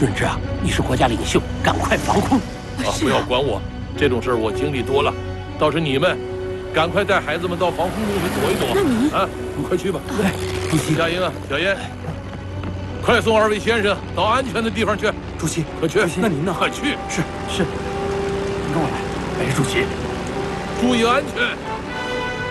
润之啊，你是国家领袖，赶快防空。 不要管我，这种事我经历多了。倒是你们，赶快带孩子们到防空洞里躲一躲。 那你啊，你快去吧。 哎，主席， 夏英啊，小燕，快送2位先生到安全的地方去。 主席， 快去。 主席，那您呢？ 快去。 是，您跟我来。哎，主席， 注意安全。